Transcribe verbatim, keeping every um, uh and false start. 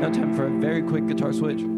now time for a very quick guitar switch.